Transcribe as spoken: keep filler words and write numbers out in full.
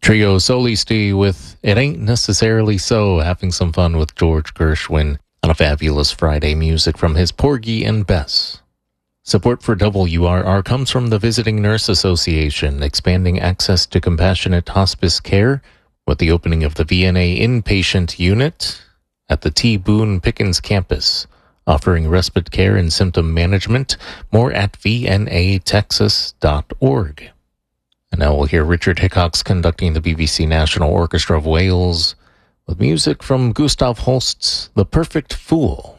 Trio Solisti with It Ain't Necessarily So, having some fun with George Gershwin on a fabulous Friday music from his Porgy and Bess. Support for W R R comes from the Visiting Nurse Association, expanding access to compassionate hospice care with the opening of the V N A inpatient unit at the T. Boone Pickens campus, offering respite care and symptom management. More at v n a texas dot org. And now we'll hear Richard Hickox conducting the B B C National Orchestra of Wales with music from Gustav Holst's The Perfect Fool.